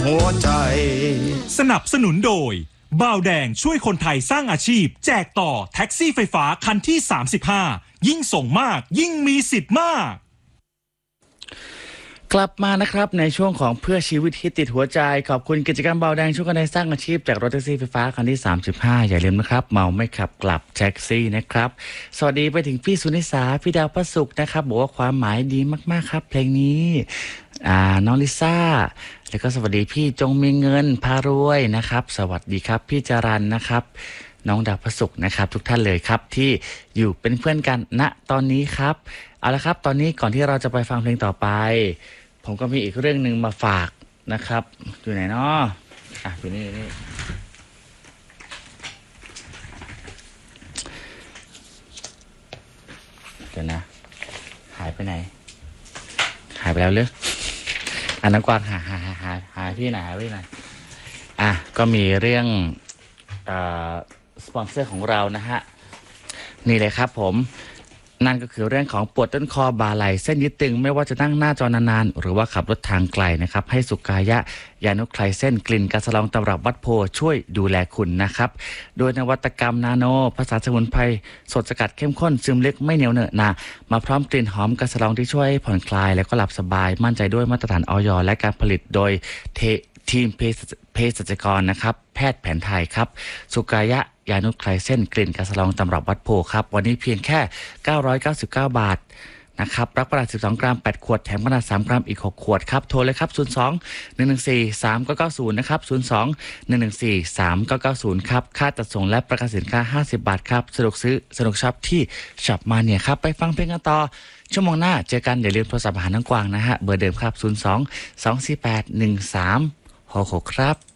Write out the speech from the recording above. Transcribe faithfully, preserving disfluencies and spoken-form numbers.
หัวใจสนับสนุนโดยบ่าวแดงช่วยคนไทยสร้างอาชีพแจกต่อแท็กซี่ไฟฟ้าคันที่สามสิบห้ายิ่งส่งมากยิ่งมีสิทธิ์มากกลับมานะครับในช่วงของเพื่อชีวิตที่ติดหัวใจขอบคุณกิจกรรมเบาแดงช่วยกันในสร้างอาชีพจากรถแท็กซี่ไฟฟ้าคันที่สามสิบห้าอย่าลืมนะครับเมาไม่ขับกลับแท็กซี่นะครับสวัสดีไปถึงพี่สุนิสาพี่ดาวประสุขนะครับบอกว่าความหมายดีมากๆครับเพลงนี้อ่าน้องลิซ่าแล้วก็สวัสดีพี่จงมีเงินพารวยนะครับสวัสดีครับพี่จรัญนะครับน้องดาวประสุขนะครับทุกท่านเลยครับที่อยู่เป็นเพื่อนกันณตอนนี้ครับเอาละครับตอนนี้ก่อนที่เราจะไปฟังเพลงต่อไปผมก็มีอีกเรื่องหนึ่งมาฝากนะครับอยู่ไหนเนาะอ่ะอยู่นี่นี่เดี๋ยวนะหายไปไหนหายไปแล้วหรืออันนั้นกวางหาหาหาหาหาพี่ไหนหาพี่ไหนอ่ะก็มีเรื่องอ่าสปอนเซอร์ของเรานะฮะนี่เลยครับผมนั่นก็คือเรื่องของปวดต้นคอบ่าไหล่เส้นยึดตึงไม่ว่าจะนั่งหน้าจอนานๆหรือว่าขับรถทางไกลนะครับให้สุกายะยานุคลายเส้นกลิ่นกาสลองตำรับวัดโพช่วยดูแลคุณนะครับโดยนวัตกรรมนาโนภาษาสมุนไพรสดสกัดเข้มข้นซึมลึกไม่เหนียวเหนอะหนะมาพร้อมกลิ่นหอมกาสลองที่ช่วยผ่อนคลายแล้วก็หลับสบายมั่นใจด้วยมาตรฐานอย.และการผลิตโดยเททีมเภสัชกรนะครับแพทย์แผนไทยครับสุกายะยานุคลายเส้นกลิ่นกาสลองตำรับวัดโพครับวันนี้เพียงแค่เก้าร้อยเก้าสิบเก้าบาทนะครับรับกระดาษสิบสองกรัมแปดขวดแถมกระดาษสามกรัมอีกหกขวดครับโทรเลยครับศูนย์ สอง หนึ่ง หนึ่ง สี่ สาม เก้า เก้า ศูนย์นะครับศูนย์ สอง หนึ่ง หนึ่ง สี่ สาม เก้า เก้า ศูนย์ครับค่าจัดส่งและประกันสินค้าห้าสิบบาทครับสะดวกซื้อสะดวกช็อปที่ช็อปมาเนี่ยครับไปฟังเพลงกันต่อชั่วโมงหน้าเจอกันอย่าลืมโทรศัพท์หาน้องกวางนะฮะเบอร์เดิมครับศูนย์ สอง สอง สี่ แปด หนึ่ง สาม หก หกครับ